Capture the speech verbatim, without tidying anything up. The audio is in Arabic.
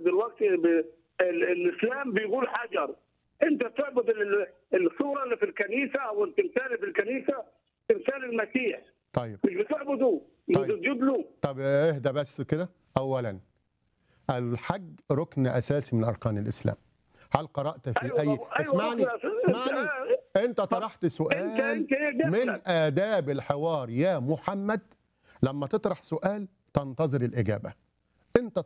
دلوقتي ب... ال... الاسلام بيقول حجر، انت بتعبد ال- الصوره اللي في الكنيسه او التمثال اللي في الكنيسه، تمثال المسيح، طيب مش بتعبده، مش طيب. بتسجد له. طب اهدى بس كده. اولا الحج ركن اساسي من اركان الاسلام. هل قرات في ايوه اي طب- ايوه اسمعني ركن أساسي. اسمعني انت انت طرحت انت سؤال انت ايه من دخلك؟ آداب الحوار يا محمد. لما تطرح سؤال تنتظر الإجابة. انت